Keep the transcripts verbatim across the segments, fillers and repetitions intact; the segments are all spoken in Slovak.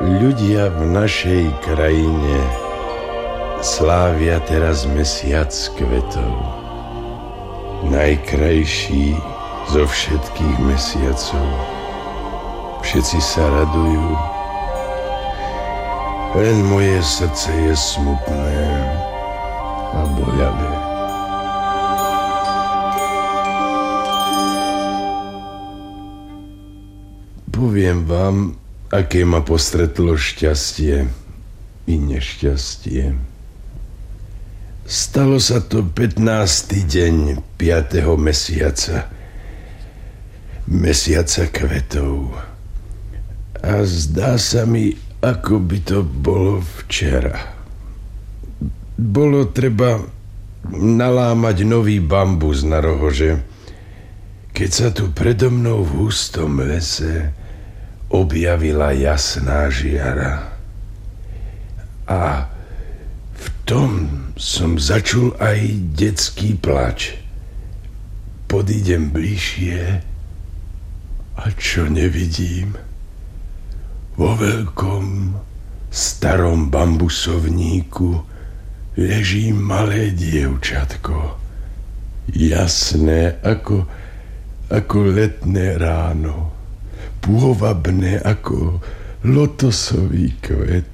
Ľudia v našej krajine slávia teraz mesiac kvetov. Najkrajší zo všetkých mesiacov. Všetci sa radujú. Len moje srdce je smutné a boľavé. Poviem vám, aké ma postretlo šťastie i nešťastie. Stalo sa to pätnásty deň piateho mesiaca. Mesiaca kvetov. A zdá sa mi, ako by to bolo včera. Bolo treba nalámať nový bambus na rohože, keď sa tu predo mnou v hustom lese objavila jasná žiara. A v tom som začul aj detský plač. Podídem bližšie a čo nevidím? Vo veľkom starom bambusovníku leží malé dievčatko. Jasné ako, ako letné ráno. Pôvabné ako lotosový kvet.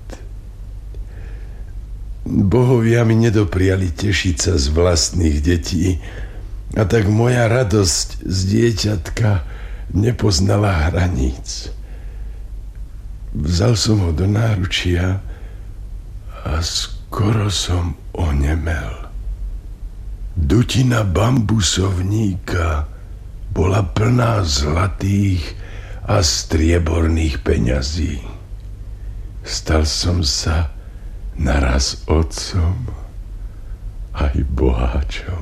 Bohovia mi nedopriali tešiť sa z vlastných detí, a tak moja radosť z dieťatka nepoznala hraníc. Vzal som ho do náručia a skoro som onemel. Dutina bambusovníka bola plná zlatých a strieborných peňazí. Stal som sa naraz otcom aj boháčom.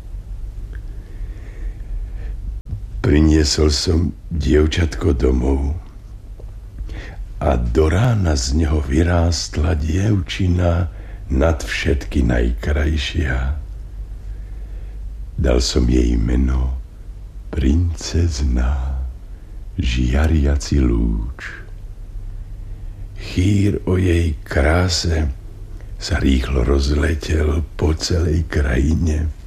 Priniesol som dievčatko domov a do rána z neho vyrástla dievčina nad všetky najkrajšia. Dal som jej meno Princezna žiariaci lúč. Chýr o jej kráse sa rýchlo rozletel po celej krajine.